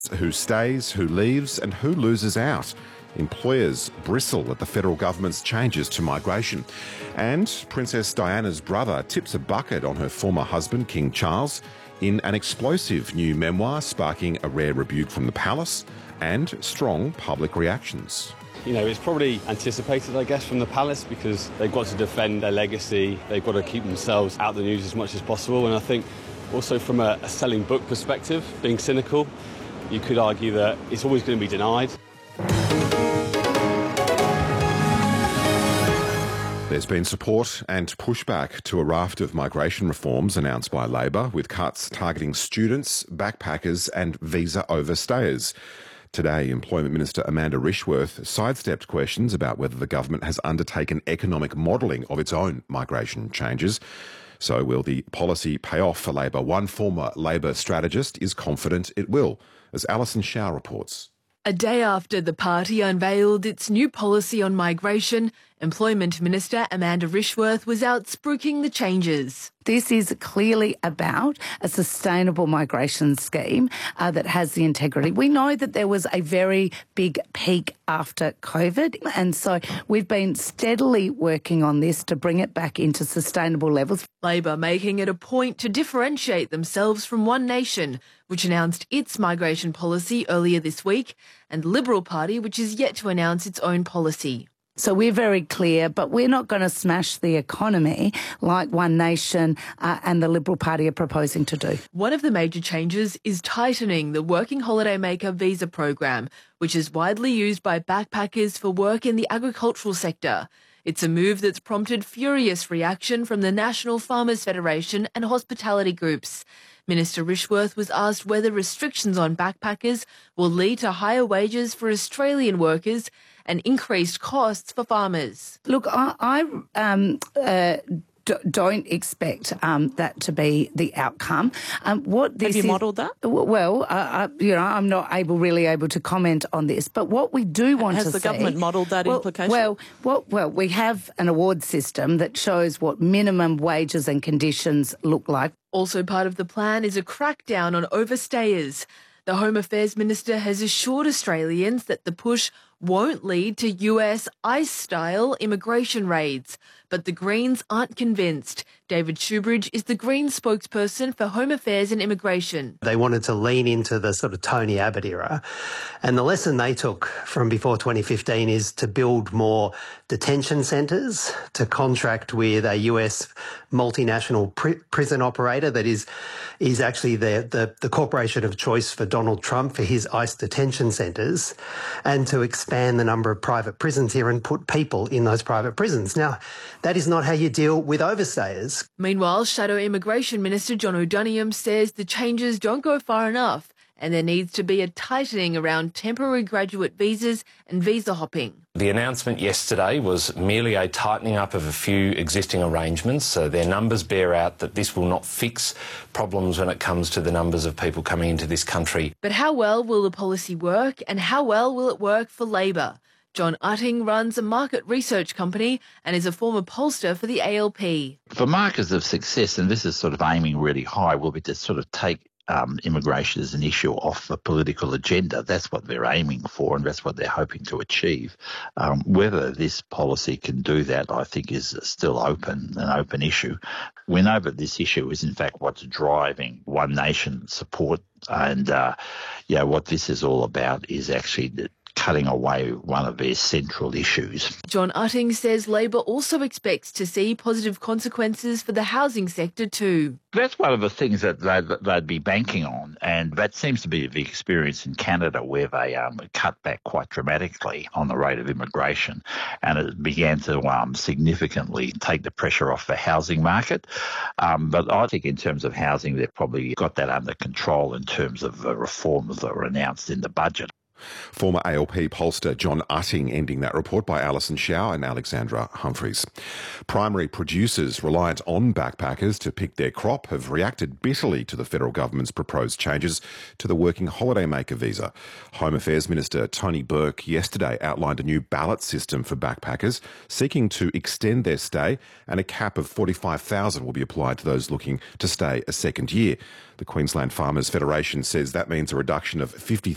Who stays, who leaves, and who loses out. Employers bristle at the federal government's changes to migration. And Princess Diana's brother tips a bucket on her former husband, King Charles, in an explosive new memoir sparking a rare rebuke from the palace and strong public reactions. You know, it's probably anticipated, I guess, from the palace because they've got to defend their legacy. They've got to keep themselves out of the news as much as possible. And I think also from a selling book perspective, being cynical, you could argue that it's always going to be denied. There's been support and pushback to a raft of migration reforms announced by Labor, with cuts targeting students, backpackers and visa overstayers. Today, Employment Minister Amanda Rishworth sidestepped questions about whether the government has undertaken economic modelling of its own migration changes. So will the policy pay off for Labor? One former Labor strategist is confident it will, as Alison Shao reports. A day after the party unveiled its new policy on migration, Employment Minister Amanda Rishworth was out spruiking the changes. This is clearly about a sustainable migration scheme that has the integrity. We know that there was a very big peak after COVID, and so we've been steadily working on this to bring it back into sustainable levels. Labor making it a point to differentiate themselves from One Nation, which announced its migration policy earlier this week, and the Liberal Party, which is yet to announce its own policy. So we're very clear, but we're not going to smash the economy like One Nation and the Liberal Party are proposing to do. One of the major changes is tightening the Working Holidaymaker visa program, which is widely used by backpackers for work in the agricultural sector. It's a move that's prompted furious reaction from the National Farmers Federation and hospitality groups. Minister Rishworth was asked whether restrictions on backpackers will lead to higher wages for Australian workers and increased costs for farmers. Look, I don't expect that to be the outcome. Have you modelled that? Well, I'm not really able to comment on this. But what we do want to see... Has the government modelled that implication? Well, we have an award system that shows what minimum wages and conditions look like. Also part of the plan is a crackdown on overstayers. The Home Affairs Minister has assured Australians that the push won't lead to US ICE-style immigration raids. But the Greens aren't convinced. David Shoebridge is the Greens spokesperson for Home Affairs and Immigration. They wanted to lean into the sort of Tony Abbott era. And the lesson they took from before 2015 is to build more detention centres, to contract with a US multinational prison operator that is actually the corporation of choice for Donald Trump for his ICE detention centres, and to expand the number of private prisons here and put people in those private prisons. Now, that is not how you deal with overstayers. Meanwhile, Shadow Immigration Minister John O'Donoghue says the changes don't go far enough and there needs to be a tightening around temporary graduate visas and visa hopping. The announcement yesterday was merely a tightening up of a few existing arrangements. So their numbers bear out that this will not fix problems when it comes to the numbers of people coming into this country. But how well will the policy work and how well will it work for Labor? John Utting runs a market research company and is a former pollster for the ALP. For markers of success, and this is sort of aiming really high, will be to sort of take immigration as an issue off the political agenda. That's what they're aiming for and that's what they're hoping to achieve. Whether this policy can do that, I think, is still an open issue. We know that this issue is in fact what's driving One Nation support, and what this is all about is actually cutting away one of their central issues. John Utting says Labor also expects to see positive consequences for the housing sector too. That's one of the things that they'd be banking on, and that seems to be the experience in Canada, where they cut back quite dramatically on the rate of immigration, and it began to significantly take the pressure off the housing market. But I think in terms of housing, they've probably got that under control in terms of the reforms that were announced in the budget. Former ALP pollster John Utting ending that report by Alison Shao and Alexandra Humphreys. Primary producers reliant on backpackers to pick their crop have reacted bitterly to the federal government's proposed changes to the Working Holidaymaker visa. Home Affairs Minister Tony Burke yesterday outlined a new ballot system for backpackers seeking to extend their stay, and a cap of $45,000 will be applied to those looking to stay a second year. The Queensland Farmers Federation says that means a reduction of $50,000